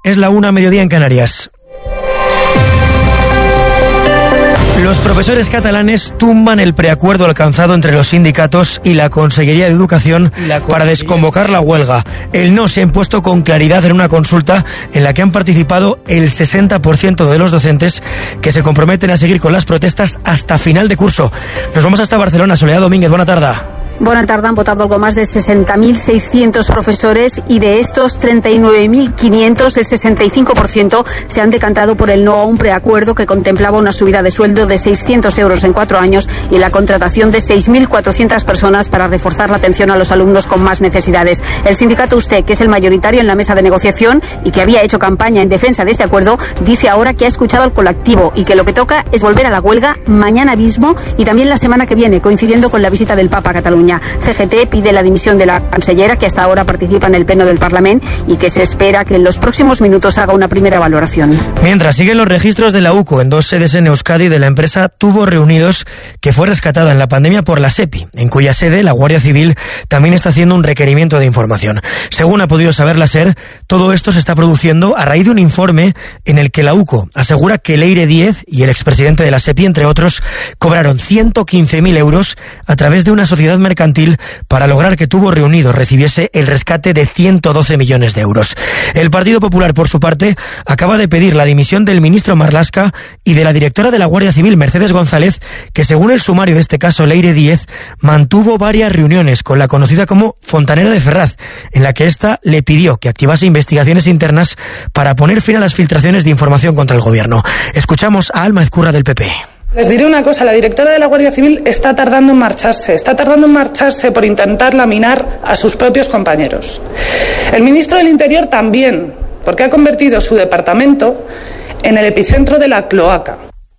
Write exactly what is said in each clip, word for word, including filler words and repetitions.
Es la una, mediodía en Canarias. Los profesores catalanes tumban el preacuerdo alcanzado entre los sindicatos y la Consellería de Educación para desconvocar la huelga. El no se ha impuesto con claridad en una consulta en la que han participado el sesenta por ciento de los docentes, que se comprometen a seguir con las protestas hasta final de curso. Nos vamos hasta Barcelona. Soledad Domínguez, buena tarde. Buena tarde. Han votado algo más de sesenta mil seiscientos profesores y de estos treinta y nueve mil quinientos, el sesenta y cinco por ciento, se han decantado por el no a un preacuerdo que contemplaba una subida de sueldo de seiscientos euros en cuatro años y la contratación de seis mil cuatrocientas personas para reforzar la atención a los alumnos con más necesidades. El sindicato U S T E, que es el mayoritario en la mesa de negociación y que había hecho campaña en defensa de este acuerdo, dice ahora que ha escuchado al colectivo y que lo que toca es volver a la huelga mañana mismo y también la semana que viene, coincidiendo con la visita del Papa a Cataluña. C G T pide la dimisión de la cancellera, que hasta ahora participa en el pleno del Parlamento y que se espera que en los próximos minutos haga una primera valoración. Mientras siguen los registros de la U C O en dos sedes en Euskadi de la empresa Tubos Reunidos, que fue rescatada en la pandemia por la SEPI, en cuya sede la Guardia Civil también está haciendo un requerimiento de información. Según ha podido saber la SER, todo esto se está produciendo a raíz de un informe en el que la U C O asegura que Leire Díez y el expresidente de la SEPI, entre otros, cobraron ciento quince mil euros a través de una sociedad mercantil para lograr que Tubos Reunidos recibiese el rescate de ciento doce millones de euros. El Partido Popular, por su parte, acaba de pedir la dimisión del ministro Marlaska y de la directora de la Guardia Civil, Mercedes González, que según el sumario de este caso, Leire Díez, mantuvo varias reuniones con la conocida como Fontanera de Ferraz, en la que ésta le pidió que activase investigaciones internas para poner fin a las filtraciones de información contra el gobierno. Escuchamos a Alma Ezcurra del P P. Les diré una cosa, la directora de la Guardia Civil está tardando en marcharse, está tardando en marcharse por intentar laminar a sus propios compañeros. El ministro del Interior también, porque ha convertido su departamento en el epicentro de la cloaca.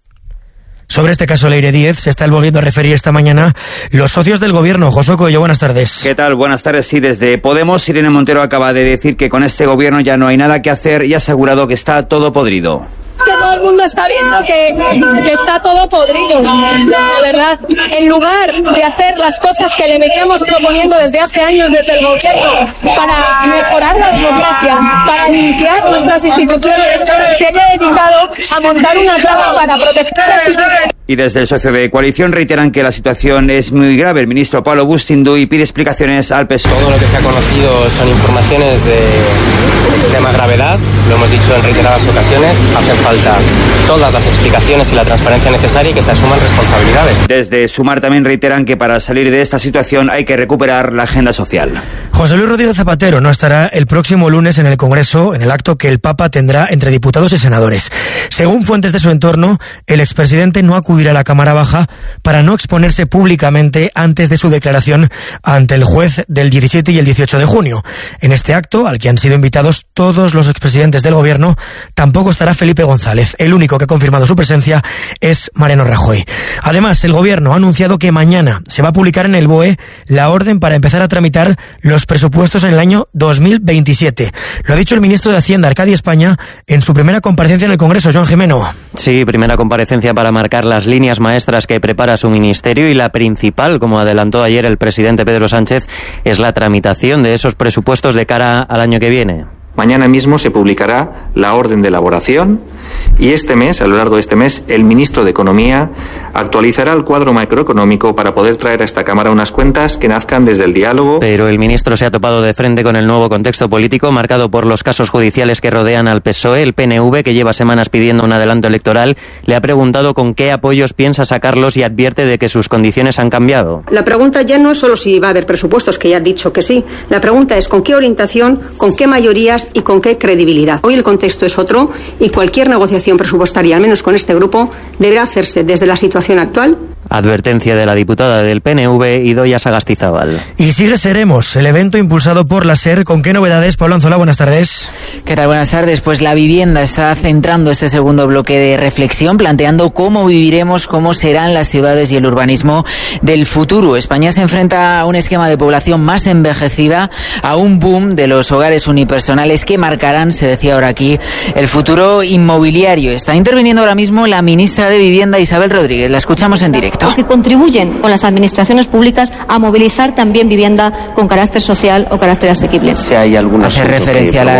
Sobre este caso Leire Díez se están volviendo a referir esta mañana los socios del gobierno. Josué Coello, buenas tardes. ¿Qué tal? Buenas tardes. Sí, desde Podemos, Irene Montero acaba de decir que con este gobierno ya no hay nada que hacer y ha asegurado que está todo podrido. Es que todo el mundo está viendo que, que está todo podrido, la verdad. En lugar de hacer las cosas que le veníamos proponiendo desde hace años desde el gobierno para mejorar la democracia, para limpiar nuestras instituciones, se haya dedicado a montar una trama para proteger a sus... Y desde el socio de coalición reiteran que la situación es muy grave. El ministro Pablo Bustinduy pide explicaciones al P S O E. Todo lo que se ha conocido son informaciones de extrema gravedad, lo hemos dicho en reiteradas ocasiones. Hacen falta todas las explicaciones y la transparencia necesaria y que se asuman responsabilidades. Desde Sumar también reiteran que para salir de esta situación hay que recuperar la agenda social. José Luis Rodríguez Zapatero no estará el próximo lunes en el Congreso, en el acto que el Papa tendrá entre diputados y senadores. Según fuentes de su entorno, el expresidente no acudirá a la Cámara Baja para no exponerse públicamente antes de su declaración ante el juez del diecisiete y el dieciocho de junio. En este acto, al que han sido invitados todos los expresidentes del gobierno, tampoco estará Felipe González. El único que ha confirmado su presencia es Mariano Rajoy. Además, el gobierno ha anunciado que mañana se va a publicar en el B O E la orden para empezar a tramitar los presupuestos en el año dos mil veintisiete. Lo ha dicho el ministro de Hacienda, Arcadio España, en su primera comparecencia en el Congreso. Joan Gimeno. Sí, primera comparecencia para marcar las líneas maestras que prepara su ministerio, y la principal, como adelantó ayer el presidente Pedro Sánchez, es la tramitación de esos presupuestos de cara al año que viene. Mañana mismo se publicará la orden de elaboración y este mes, a lo largo de este mes, el ministro de Economía actualizará el cuadro macroeconómico para poder traer a esta Cámara unas cuentas que nazcan desde el diálogo. Pero el ministro se ha topado de frente con el nuevo contexto político marcado por los casos judiciales que rodean al P S O E. El P N V, que lleva semanas pidiendo un adelanto electoral, le ha preguntado con qué apoyos piensa sacarlos y advierte de que sus condiciones han cambiado. La pregunta ya no es solo si va a haber presupuestos, que ya han dicho que sí. La pregunta es con qué orientación, con qué mayorías y con qué credibilidad. Hoy el contexto es otro y cualquier negociación presupuestaria, al menos con este grupo, deberá hacerse desde la situación actual. Advertencia de la diputada del P N V, Idoia Sagastizábal. Y sigue Seremos, el evento impulsado por la SER. ¿Con qué novedades? Pablo Anzola, buenas tardes. ¿Qué tal? Buenas tardes. Pues la vivienda está centrando este segundo bloque de reflexión, planteando cómo viviremos, cómo serán las ciudades y el urbanismo del futuro. España se enfrenta a un esquema de población más envejecida, a un boom de los hogares unipersonales que marcarán, se decía ahora aquí, el futuro inmobiliario. Está interviniendo ahora mismo la ministra de Vivienda, Isabel Rodríguez. La escuchamos en directo. Que contribuyen con las administraciones públicas a movilizar también vivienda con carácter social o carácter asequible. Si hay alguna Hace referencia a las comunidades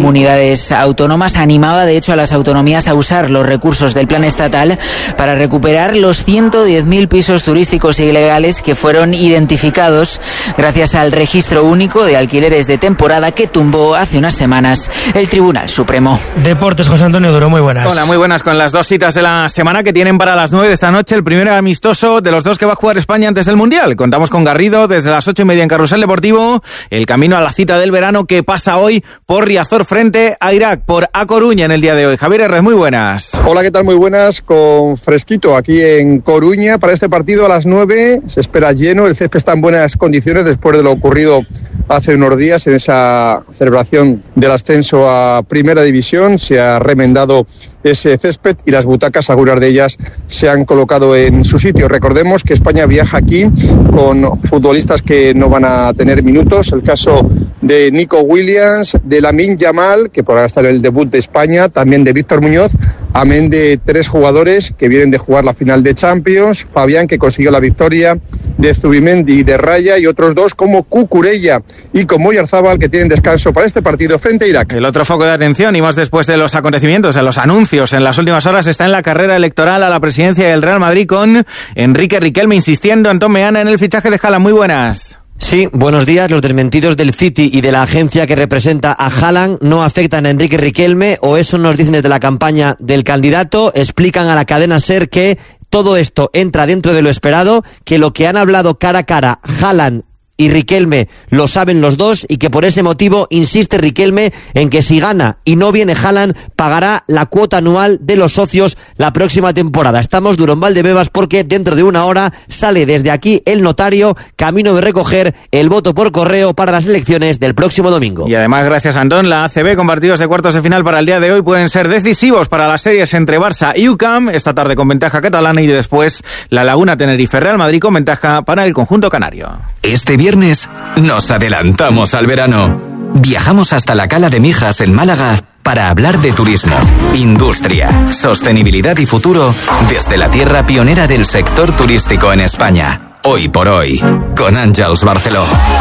comunidades autónomas. Animaba, de hecho, a las autonomías a usar los recursos del plan estatal para recuperar los ciento diez mil pisos turísticos ilegales que fueron identificados gracias al registro único de alquileres de temporada que tumbó hace unas semanas el Tribunal Supremo. Deportes, José Antonio Duro, muy buenas. Hola, muy buenas, con las dos citas de la semana que tienen para las nueve de esta noche el primer amistoso de los dos que va a jugar España antes del Mundial. Contamos con Garrido desde las ocho y media en Carrusel Deportivo, el camino a la cita del verano que pasa hoy por Riazor frente a Irak, por A Coruña en el día de hoy. Javier Herrez, muy buenas. Hola, ¿qué tal? Muy buenas, con fresquito aquí en Coruña para este partido a las nueve. Se espera lleno, el césped está en buenas condiciones después de lo ocurrido hace unos días en esa celebración del ascenso a Primera División. Se ha remendado ese césped y las butacas, algunas de ellas, se han colocado en su sitio. Recordemos que España viaja aquí con futbolistas que no van a tener minutos. El caso de Nico Williams, de Lamine Yamal, que podrá estar en el debut de España, también de Víctor Muñoz, amén de tres jugadores que vienen de jugar la final de Champions, Fabián, que consiguió la victoria, de Zubimendi y de Raya, y otros dos como Cucurella y como Oyarzábal, que tienen descanso para este partido frente a Irak. El otro foco de atención, y más después de los acontecimientos, de los anuncios en las últimas horas, está en la carrera electoral a la presidencia del Real Madrid con Enrique Riquelme insistiendo, Antón Meana, en el fichaje de Haaland. Muy buenas. Sí, buenos días. Los desmentidos del City y de la agencia que representa a Haaland no afectan a Enrique Riquelme, o eso nos dicen desde la campaña del candidato. Explican a la cadena SER que todo esto entra dentro de lo esperado, que lo que han hablado cara a cara Haaland y Riquelme lo saben los dos, y que por ese motivo insiste Riquelme en que si gana y no viene Haaland, pagará la cuota anual de los socios la próxima temporada. Estamos duro en Valdebebas porque dentro de una hora sale desde aquí el notario, camino de recoger el voto por correo para las elecciones del próximo domingo. Y además, gracias Antón, la A C B con partidos de cuartos de final para el día de hoy pueden ser decisivos para las series entre Barça y U C A M, esta tarde con ventaja catalana, y después la Laguna Tenerife Real Madrid con ventaja para el conjunto canario. Este viernes nos adelantamos al verano. Viajamos hasta la Cala de Mijas en Málaga para hablar de turismo, industria, sostenibilidad y futuro desde la tierra pionera del sector turístico en España. Hoy por hoy, con Àngels Barceló.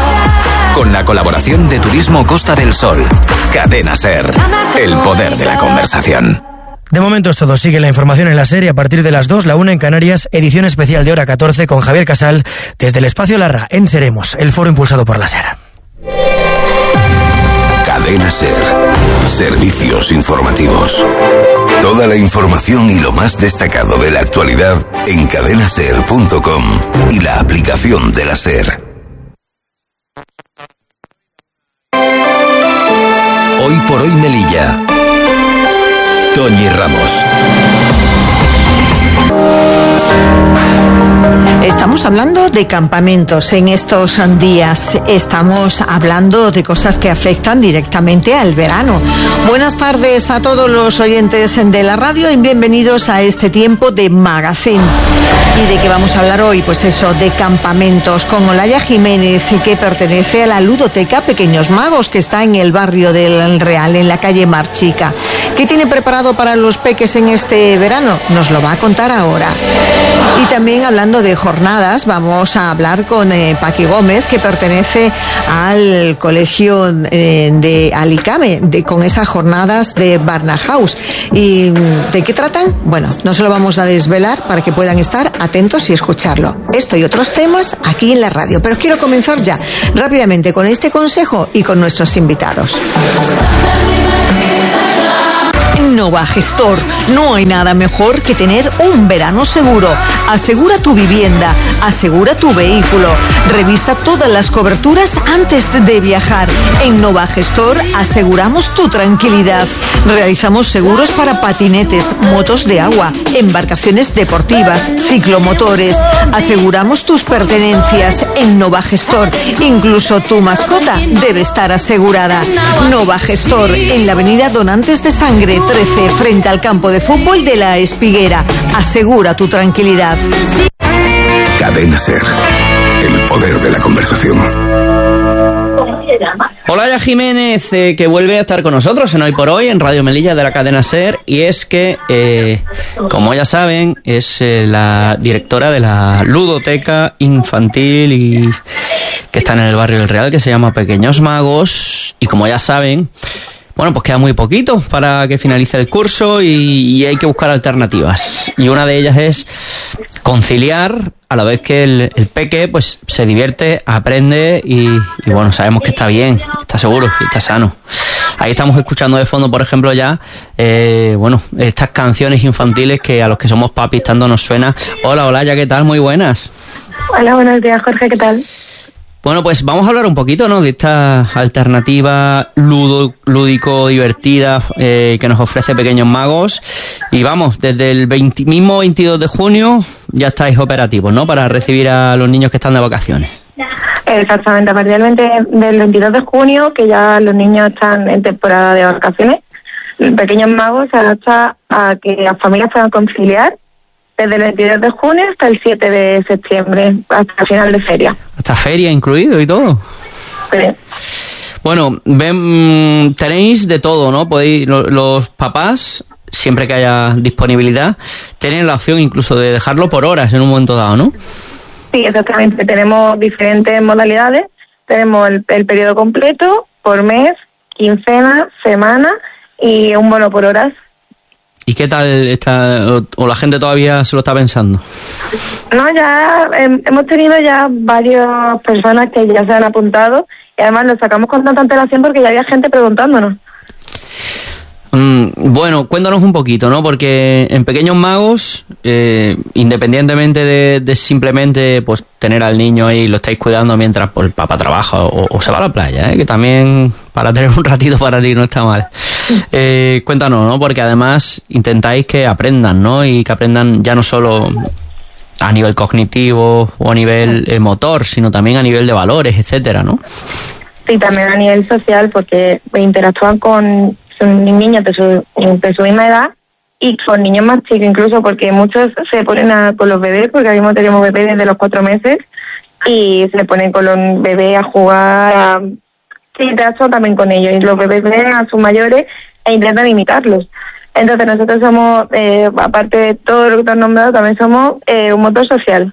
Con la colaboración de Turismo Costa del Sol. Cadena SER, el poder de la conversación. De momento es todo. Sigue la información en la serie a partir de las dos, la una en Canarias, edición especial de hora catorce con Javier Casal desde el Espacio Larra en Seremos, el foro impulsado por la SER. Cadena SER. Servicios informativos. Toda la información y lo más destacado de la actualidad en cadena ser punto com y la aplicación de la SER. Hoy por hoy Melilla. Toñi Ramos. Estamos hablando de campamentos en estos días. Estamos hablando de cosas que afectan directamente al verano. Buenas tardes a todos los oyentes de la radio y bienvenidos a este tiempo de Magazine. ¿Y de qué vamos a hablar hoy? Pues eso, de campamentos, con Olaya Jiménez, que pertenece a la ludoteca Pequeños Magos, que está en el barrio del Real, en la calle Marchica. ¿Qué tiene preparado para los peques en este verano? Nos lo va a contar ahora. Y también, hablando de jornadas, vamos a hablar con eh, Paqui Gómez, que pertenece al colegio eh, de Alicame, de, con esas jornadas de Barnahus. ¿Y de qué tratan? Bueno, no se lo vamos a desvelar para que puedan estar atentos y escucharlo. Esto y otros temas aquí en la radio. Pero quiero comenzar ya, rápidamente, con este consejo y con nuestros invitados. Nova Gestor. No hay nada mejor que tener un verano seguro. Asegura tu vivienda, asegura tu vehículo. Revisa todas las coberturas antes de viajar. En Nova Gestor aseguramos tu tranquilidad. Realizamos seguros para patinetes, motos de agua, embarcaciones deportivas, ciclomotores. Aseguramos tus pertenencias. En Nova Gestor, incluso tu mascota debe estar asegurada. Nova Gestor, en la avenida Donantes de Sangre trece, frente al campo de fútbol de La Espiguera. Asegura tu tranquilidad. Cadena SER, el poder de la conversación. Olaya Jiménez, eh, que vuelve a estar con nosotros en Hoy por Hoy, en Radio Melilla de la cadena SER, y es que, eh, como ya saben, es eh, la directora de la ludoteca infantil y que está en el barrio del Real, que se llama Pequeños Magos, y como ya saben, Bueno, pues queda muy poquito para que finalice el curso y, y hay que buscar alternativas. Y una de ellas es conciliar a la vez que el, el peque pues se divierte, aprende y, y bueno, sabemos que está bien, está seguro, está sano. Ahí estamos escuchando de fondo, por ejemplo, ya, eh, bueno, estas canciones infantiles que a los que somos papis tanto nos suena. Hola, hola, ya, ¿qué tal? Muy buenas. Hola, buenos días, Jorge, ¿qué tal? Bueno, pues vamos a hablar un poquito, ¿no?, de esta alternativa ludo, lúdico, divertida eh, que nos ofrece Pequeños Magos. Y vamos, desde el veinte, mismo veintidós de junio ya estáis operativos, ¿no?, para recibir a los niños que están de vacaciones. Exactamente, a partir del, veinte, del veintidós de junio, que ya los niños están en temporada de vacaciones, Pequeños Magos se adapta a que las familias puedan conciliar desde el veintidós de junio hasta el siete de septiembre, hasta el final de feria. Hasta feria incluido y todo. Sí. Bueno, ven, tenéis de todo, ¿no? Podéis, lo, los papás, siempre que haya disponibilidad, tienen la opción incluso de dejarlo por horas en un momento dado, ¿no? Sí, exactamente. Tenemos diferentes modalidades. Tenemos el, el periodo completo, por mes, quincena, semana y un bono por horas. ¿Y qué tal está, o, o la gente todavía se lo está pensando? No, ya eh, hemos tenido ya varias personas que ya se han apuntado y además lo sacamos con tanta antelación porque ya había gente preguntándonos. Mm, bueno, cuéntanos un poquito, ¿no? Porque en Pequeños Magos, eh, independientemente de, de simplemente pues tener al niño ahí, lo estáis cuidando mientras pues, el papá trabaja o, o se va a la playa, ¿eh? Que también para tener un ratito para ti no está mal. Eh, cuéntanos, ¿no? Porque además intentáis que aprendan, ¿no? Y que aprendan ya no solo a nivel cognitivo o a nivel eh, motor, sino también a nivel de valores, etcétera, ¿no? Sí, también a nivel social, porque interactúan con son niños de su, de su misma edad y con niños más chicos incluso, porque muchos se ponen a, con los bebés, porque ahora mismo tenemos bebés desde los cuatro meses y se ponen con los bebés a jugar, a, sí, interactúan también con ellos y los bebés ven a sus mayores e intentan imitarlos. Entonces nosotros somos, eh, aparte de todo lo que te has nombrado, también somos eh, un motor social.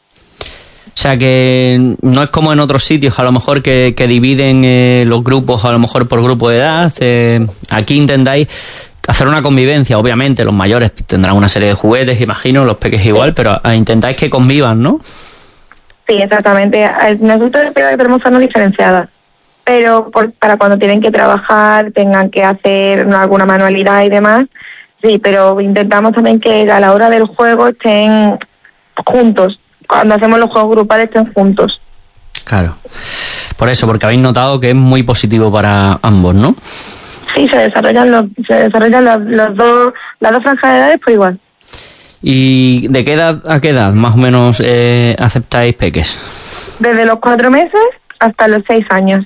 O sea que no es como en otros sitios, a lo mejor que, que dividen eh, los grupos, a lo mejor por grupo de edad. Eh, aquí intentáis hacer una convivencia, obviamente los mayores tendrán una serie de juguetes, imagino, los peques igual, pero intentáis que convivan, ¿no? Sí, exactamente. Nosotros tenemos zonas diferenciadas, pero por, para cuando tienen que trabajar, tengan que hacer alguna manualidad y demás, sí, pero intentamos también que a la hora del juego estén juntos. Cuando hacemos los juegos grupales estén juntos. Claro. Por eso, porque habéis notado que es muy positivo para ambos, ¿no? Sí, se desarrollan los, se desarrollan los, los dos, las dos franjas de edades pues igual. ¿Y de qué edad a qué edad más o menos eh, aceptáis peques? Desde los cuatro meses hasta los seis años.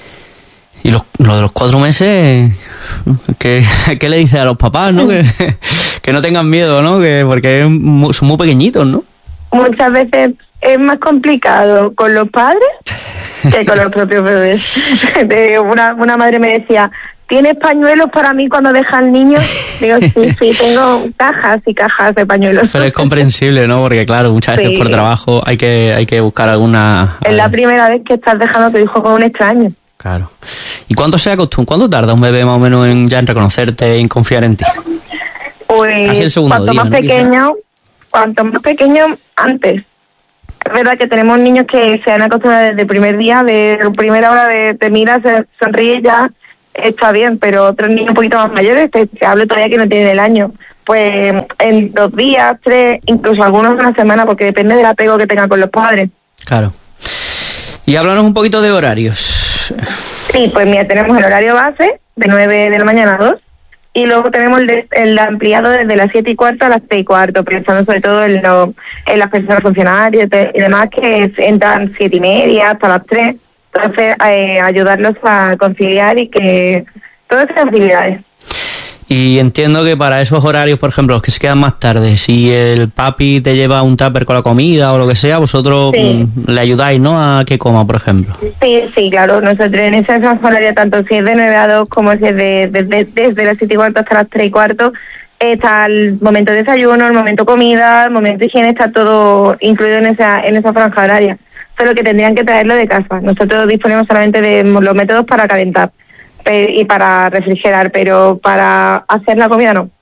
Y los, lo de los cuatro meses, ¿qué, qué le dices a los papás, no? Que, que no tengan miedo, ¿no? Que porque son muy pequeñitos, ¿no? Muchas veces es más complicado con los padres que con los propios bebés. Una, una madre me decía, ¿tienes pañuelos para mí cuando deja al niño? Digo, sí, sí, tengo cajas y cajas de pañuelos. Pero es comprensible, ¿no? Porque claro, muchas veces sí, por trabajo hay que hay que buscar alguna... Es la primera vez que estás dejando a tu hijo con un extraño. Claro. ¿Y cuánto se acostumbra? ¿Cuánto tarda un bebé más o menos en ya en reconocerte y en confiar en ti? Pues Casi el segundo cuanto día, más ¿no? pequeño, cuanto más pequeño, antes. Es verdad que tenemos niños que se han acostumbrado desde el primer día, de la primera hora de te mira, se sonríe, ya está bien, pero otros niños un poquito más mayores, te, te hablo todavía que no tienen el año, pues en dos días, tres, incluso algunos una semana, porque depende del apego que tengan con los padres. Claro. Y háblanos un poquito de horarios. Sí, pues mira, tenemos el horario base de nueve de la mañana a dos y luego tenemos el, de, el ampliado desde las siete y cuarto a las seis y cuarto, pensando sobre todo en, lo, en las personas funcionarias y demás que entran siete y media hasta las tres. Entonces, eh, ayudarlos a conciliar y que todas esas actividades. Y entiendo que para esos horarios, por ejemplo, los que se quedan más tarde, si el papi te lleva un tupper con la comida o lo que sea, vosotros sí. le ayudáis, ¿no?, a que coma, por ejemplo. Sí, sí, claro. Nosotros en esa horaria, tanto si es de nueve a dos como si es de, de, de desde las siete y cuarto hasta las tres y cuarto, está el momento de desayuno, el momento comida, el momento de higiene, está todo incluido en esa en esa franja horaria. Solo que tendrían que traerlo de casa. Nosotros disponemos solamente de los métodos para calentar. y para refrigerar, pero para hacer la comida no.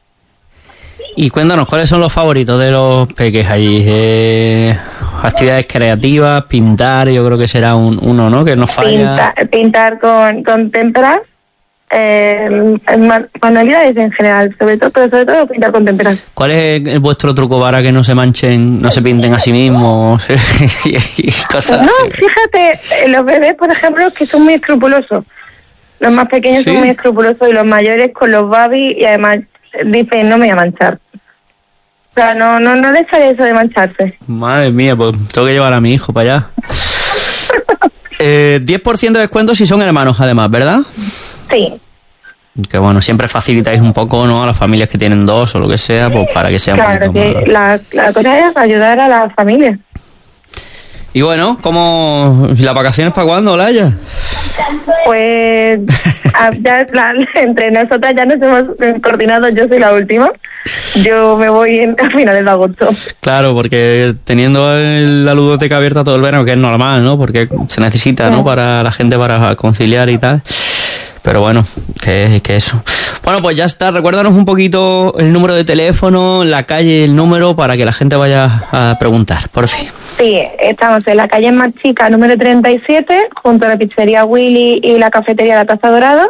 Y cuéntanos, ¿cuáles son los favoritos de los peques allí? Eh, actividades creativas, pintar, yo creo que será un, uno, ¿no? Que no falla. Pinta, pintar con, con témperas, eh, manualidades en general, sobre todo, pero sobre todo pintar con témperas. ¿Cuál es vuestro truco para que no se manchen, no se pinten a sí mismos y cosas No, así? fíjate, los bebés, por ejemplo, que son muy escrupulosos. Los más pequeños ¿Sí? son muy escrupulosos y los mayores con los babis, y además dicen, no me voy a manchar. O sea, no, no, no les sale eso de mancharse. Madre mía, pues tengo que llevar a mi hijo para allá. eh, diez por ciento de descuento si son hermanos, además, ¿verdad? Sí. Que bueno, siempre facilitáis un poco, ¿no? A las familias que tienen dos o lo que sea, pues para que sea un Claro, poquito que más. la, la cosa es ayudar a la familia. Y bueno, ¿cómo las vacaciones para cuándo, Olaya? Pues a, ya la, entre nosotras ya nos hemos coordinado, yo soy la última. Yo me voy en, a finales de agosto. Claro, porque teniendo el, la ludoteca abierta todo el verano, que es normal, ¿no? Porque se necesita, ¿no? Para la gente, para conciliar y tal. Pero bueno, que, que eso. Bueno, pues ya está. Recuérdanos un poquito el número de teléfono, la calle, el número, para que la gente vaya a preguntar, por fin. Sí, estamos en la calle Más Chica, número treinta y siete, junto a la pizzería Willy y la cafetería La Taza Dorada.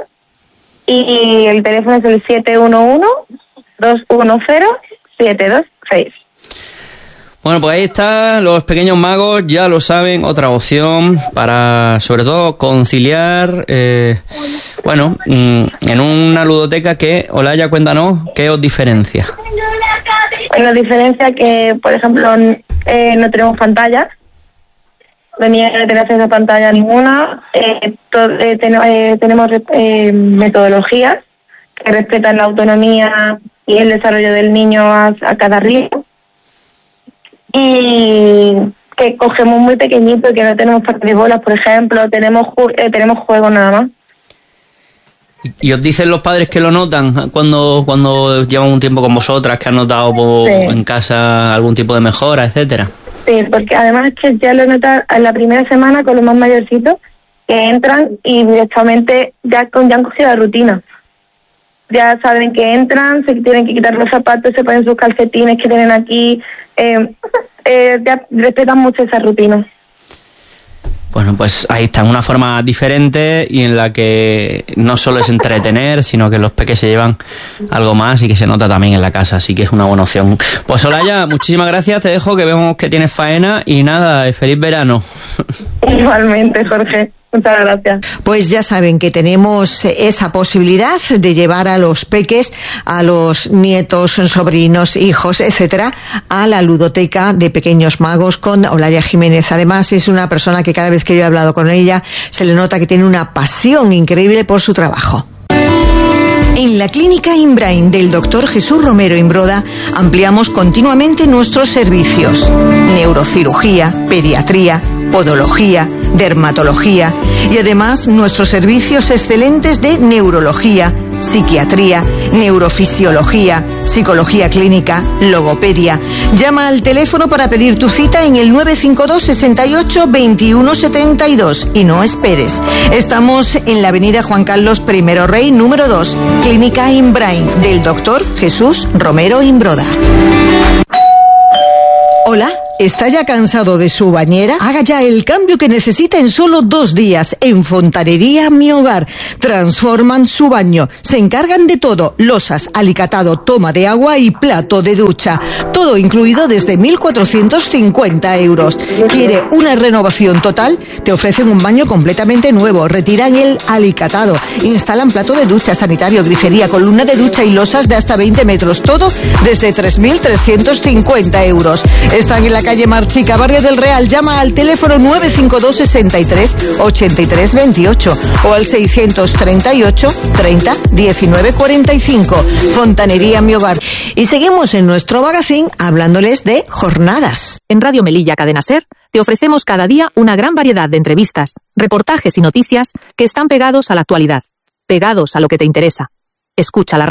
Y el teléfono es el siete uno uno, dos uno cero, siete dos seis. Bueno, pues ahí está, los pequeños magos, ya lo saben, otra opción para, sobre todo, conciliar, eh, bueno, en una ludoteca que, Olaya, cuéntanos, ¿qué os diferencia? Bueno, diferencia que, por ejemplo, eh, no tenemos pantalla, de niña no tiene acceso a pantalla ninguna, eh, to, eh, ten, eh, tenemos eh, metodologías que respetan la autonomía y el desarrollo del niño a, a cada ritmo. Y que cogemos muy pequeñito, que no tenemos partibolas, por ejemplo, tenemos ju- eh, tenemos juegos nada más. ¿Y os dicen los padres que lo notan cuando cuando llevan un tiempo con vosotras, que han notado por, Sí. en casa algún tipo de mejora, etcétera? Sí, porque además es que ya lo notan en la primera semana con los más mayorcitos, que entran y directamente ya, con, ya han cogido la rutina. Ya saben que entran, se tienen que quitar los zapatos, se ponen sus calcetines que tienen aquí, eh, eh, ya respetan mucho esa rutina. Bueno, pues ahí está, una forma diferente y en la que no solo es entretener, sino que los peques se llevan algo más y que se nota también en la casa, así que es una buena opción. Pues Olaya, muchísimas gracias, te dejo, que vemos que tienes faena y nada, feliz verano. Igualmente, Jorge. Muchas gracias. Pues ya saben que tenemos esa posibilidad de llevar a los peques, a los nietos, sobrinos, hijos, etcétera, a la ludoteca de Pequeños Magos con Olaya Jiménez. Además, es una persona que cada vez que yo he hablado con ella se le nota que tiene una pasión increíble por su trabajo. En la Clínica Inbrain del doctor Jesús Romero Imbroda ampliamos continuamente nuestros servicios: neurocirugía, pediatría, podología, dermatología y además nuestros servicios excelentes de neurología, psiquiatría, neurofisiología, psicología clínica, logopedia. Llama al teléfono para pedir tu cita en el nueve cinco dos, sesenta y ocho, veintiuno setenta y dos y no esperes. Estamos en la avenida Juan Carlos I Rey, número dos, Clínica Inbrain del doctor Jesús Romero Imbroda. Hola. ¿Está ya cansado de su bañera? Haga ya el cambio que necesita en solo dos días en Fontanería Mi Hogar. Transforman su baño. Se encargan de todo: losas, alicatado, toma de agua y plato de ducha. Todo incluido desde mil cuatrocientos cincuenta euros. ¿Quiere una renovación total? Te ofrecen un baño completamente nuevo. Retiran el alicatado. Instalan plato de ducha, sanitario, grifería, columna de ducha y losas de hasta veinte metros. Todo desde tres mil trescientos cincuenta euros. Están en la calle Mar Chica, Barrio del Real. Llama al teléfono nueve cinco dos, sesenta y tres, ochenta y tres veintiocho o al seiscientos treinta y ocho, treinta, diecinueve cuarenta y cinco. Fontanería Mi Hogar. Y seguimos en nuestro magazine hablándoles de jornadas. En Radio Melilla Cadena SER te ofrecemos cada día una gran variedad de entrevistas, reportajes y noticias que están pegados a la actualidad, pegados a lo que te interesa. Escucha la